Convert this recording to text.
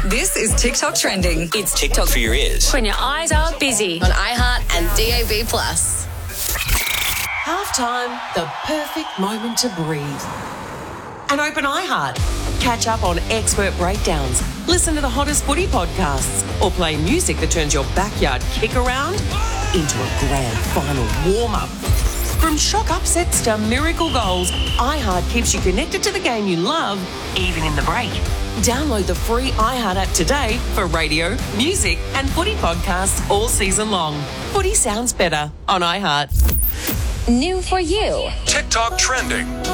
This is TikTok Trending. It's TikTok for your ears. When your eyes are busy. On iHeart and DAB+. Halftime, the perfect moment to breathe. And open iHeart. Catch up on expert breakdowns, listen to the hottest footy podcasts, or play music that turns your backyard kick around into a grand final warm-up. From shock upsets to miracle goals, iHeart keeps you connected to the game you love, even in the break. Download the free iHeart app today for radio, music, and footy podcasts all season long. Footy sounds better on iHeart. New for you. TikTok Trending.